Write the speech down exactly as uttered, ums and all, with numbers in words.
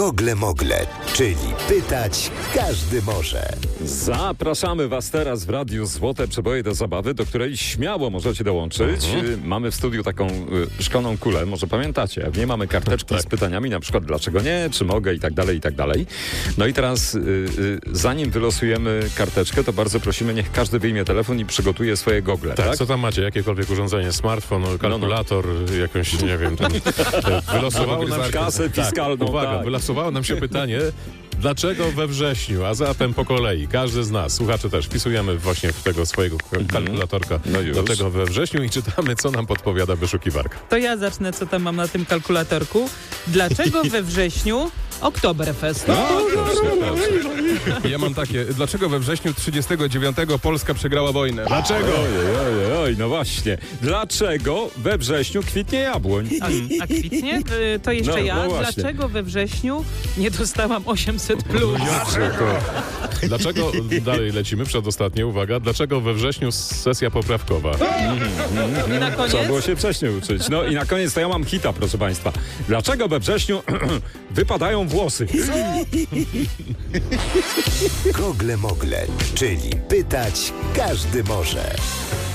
Gogle Mogle, czyli pytać każdy może. Zapraszamy Was teraz w Radiu Złote Przeboje do zabawy, do której śmiało możecie dołączyć. Mhm. Mamy w studiu taką y, szklaną kulę, może pamiętacie. W niej mamy karteczki tak. z pytaniami, na przykład dlaczego nie, czy mogę i tak dalej, i tak dalej. No i teraz y, y, zanim wylosujemy karteczkę, to bardzo prosimy, niech każdy wyjmie telefon i przygotuje swoje gogle. Tak, tak? Co tam macie? Jakiekolwiek urządzenie? Smartfon, kalkulator, no, no. jakąś, nie wiem, tam, wylosowało nam się... Kasę fiskalną. Tak, uwaga, tak. wylosowało nam się pytanie, dlaczego we wrześniu, a zatem po kolei, każdy z nas, słuchacze też, wpisujemy właśnie w tego swojego kalkulatorka, no dlaczego we wrześniu i czytamy, co nam podpowiada wyszukiwarka. To ja zacznę, co tam mam na tym kalkulatorku. Dlaczego we wrześniu Oktoberfest? No, proszę, proszę. Ja mam takie, dlaczego we wrześniu trzydziestego dziewiątego Polska przegrała wojnę? Dlaczego? Oj, oj, oj, no właśnie. Dlaczego we wrześniu kwitnie jabłoń? A, a kwitnie? Y, To jeszcze No, ja. no właśnie. Dlaczego we wrześniu nie dostałam osiemset plus? Dlaczego, dalej lecimy, przedostatnie, uwaga, dlaczego we wrześniu sesja poprawkowa? I na koniec? Trzeba było się wcześniej uczyć. No i na koniec to ja mam hita, proszę Państwa. Dlaczego we wrześniu wypadają włosy? Gogle Mogle, czyli pytać każdy może.